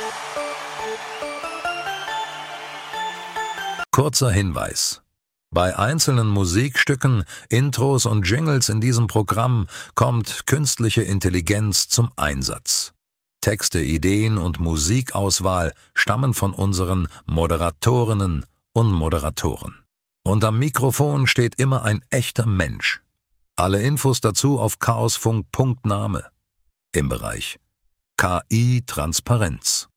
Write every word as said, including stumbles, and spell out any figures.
Kurzer Hinweis: Bei einzelnen Musikstücken, Intros und Jingles in diesem Programm kommt künstliche Intelligenz zum Einsatz. Texte, Ideen und Musikauswahl stammen von unseren Moderatorinnen und Moderatoren. Und am Mikrofon steht immer ein echter Mensch. Alle Infos dazu auf chaosfunk punkt name im Bereich K I-Transparenz.